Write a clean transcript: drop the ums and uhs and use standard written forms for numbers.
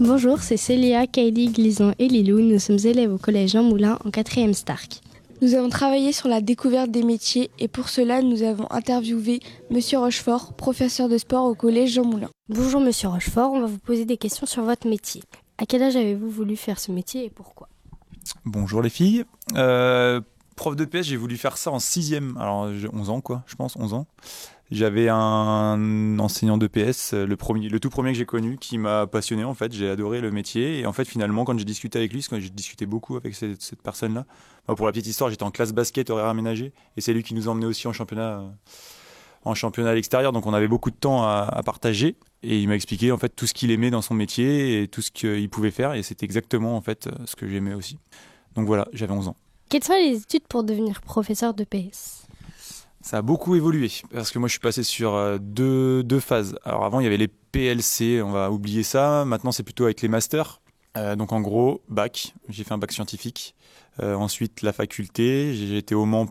Bonjour, c'est Célia, Kylie, Glison et Lilou. Nous sommes élèves au collège Jean Moulin en 4e Stark. Nous avons travaillé sur la découverte des métiers et pour cela, nous avons interviewé Monsieur Rochefort, professeur de sport au collège Jean Moulin. Bonjour Monsieur Rochefort, on va vous poser des questions sur votre métier. À quel âge avez-vous voulu faire ce métier et pourquoi ? Bonjour les filles. Prof de PS, j'ai voulu faire ça en 6e. Alors j'ai 11 ans je pense, 11 ans. J'avais un enseignant de PS, le tout premier que j'ai connu, qui m'a passionné en fait. J'ai adoré le métier et en fait finalement quand j'ai discuté avec lui, parce que j'ai discuté beaucoup avec cette personne-là. Pour la petite histoire, j'étais en classe basket horaire aménagé et c'est lui qui nous emmenait aussi en championnat à l'extérieur. Donc on avait beaucoup de temps à partager et il m'a expliqué en fait tout ce qu'il aimait dans son métier et tout ce qu'il pouvait faire et c'était exactement en fait ce que j'aimais aussi. Donc voilà, j'avais 11 ans. Quelles sont les études pour devenir professeur de PS ? Ça a beaucoup évolué parce que moi je suis passé sur deux phases. Alors avant il y avait les PLC, on va oublier ça. Maintenant c'est plutôt avec les masters. Donc en gros bac, j'ai fait un bac scientifique. Ensuite la faculté, j'ai été au Mans